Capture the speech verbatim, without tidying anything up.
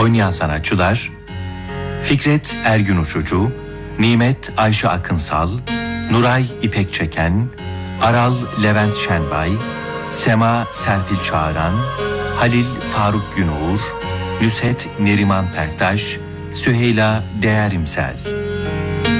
Oynayan sanatçılar: Fikret Ergün Uçucu, Nimet Ayşe Akınsal, Nuray İpek Çeken, Aral Levent Şenbay, Sema Serpil Çağıran, Halil Faruk Günuğur, Nusret Neriman Pertaş, Süheyla Değerimsel.